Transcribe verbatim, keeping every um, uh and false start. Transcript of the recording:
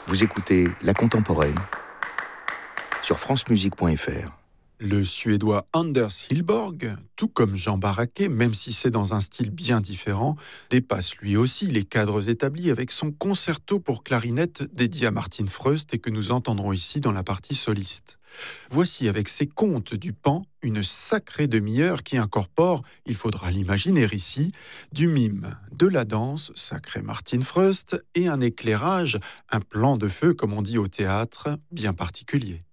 Vous écoutez La Contemporaine sur francemusique point f r. Le Suédois Anders Hillborg, tout comme Jean Barraquet, même si c'est dans un style bien différent, dépasse lui aussi les cadres établis avec son concerto pour clarinette dédié à Martin Freust et que nous entendrons ici dans la partie soliste. Voici avec ses contes du Pan une sacrée demi-heure qui incorpore, il faudra l'imaginer ici, du mime, de la danse, sacré Martin Freust, et un éclairage, un plan de feu comme on dit au théâtre, bien particulier.